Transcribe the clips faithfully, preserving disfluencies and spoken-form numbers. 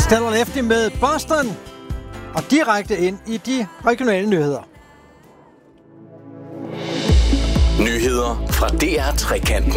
Stellar F D med Boston og direkte ind i de regionale nyheder. Nyheder fra D R Trekanten.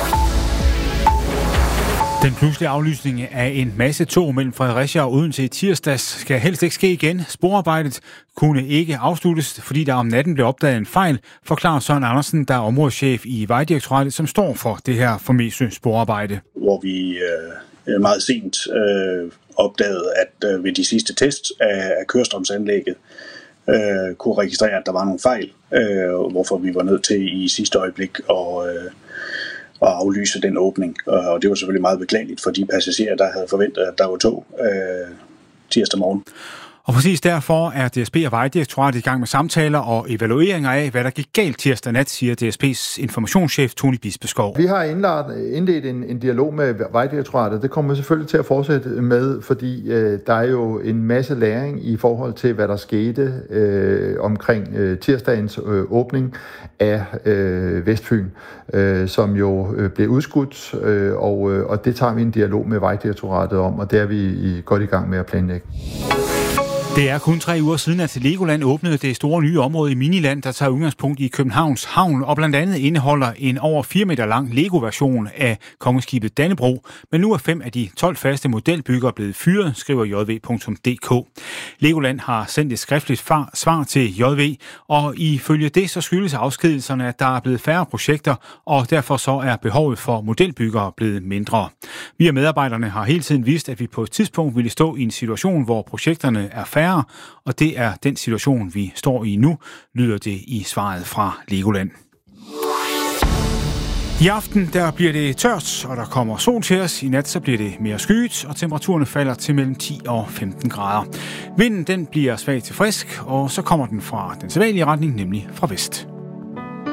Den pludselige aflysning af en masse tog mellem Fredericia og Odense i tirsdags skal helst ikke ske igen. Sporarbejdet kunne ikke afsluttes, fordi der om natten blev opdaget en fejl, forklarer Søren Andersen, der er områdeschef i Vejdirektoratet, som står for det her famøse sporarbejde. Hvor vi øh, meget sent øh, opdagede, at øh, ved de sidste tests af, af kørestrømsanlægget øh, kunne registrere, at der var nogle fejl, øh, hvorfor vi var nødt til i sidste øjeblik at øh, at aflyse den åbning. Og det var selvfølgelig meget beklageligt for de passagerer, der havde forventet, at der var tog øh, tirsdag morgen. Og præcis derfor er D S B og Vejdirektoratet i gang med samtaler og evalueringer af, hvad der gik galt tirsdag nat, siger D S B's informationschef Tony Bispeskov. Vi har indledt en, en dialog med Vejdirektoratet. Det kommer vi selvfølgelig til at fortsætte med, fordi øh, der er jo en masse læring i forhold til, hvad der skete øh, omkring øh, tirsdagens øh, åbning af øh, Vestfyn, øh, som jo øh, blev udskudt, øh, og, øh, og det tager vi en dialog med Vejdirektoratet om, og det er vi i, godt i gang med at planlægge. Det er kun tre uger siden, at Legoland åbnede det store nye område i Miniland, der tager udgangspunkt i Københavns Havn, og blandt andet indeholder en over fire meter lang Lego-version af kongeskibet Dannebrog. Men nu er fem af de tolv faste modelbyggere blevet fyret, skriver j v punktum d k. Legoland har sendt et skriftligt svar til J V, og ifølge det så skyldes afskedelserne, at der er blevet færre projekter, og derfor så er behovet for modelbyggere blevet mindre. Vi og medarbejderne har hele tiden vist, at vi på et tidspunkt ville stå i en situation, hvor projekterne er færre, og det er den situation, vi står i nu, lyder det i svaret fra Legoland. I aften der bliver det tørt, og der kommer sol til os. I nat så bliver det mere skyet, og temperaturerne falder til mellem ti og femten grader. Vinden den bliver svag til frisk, og så kommer den fra den sædvanlige retning, nemlig fra vest.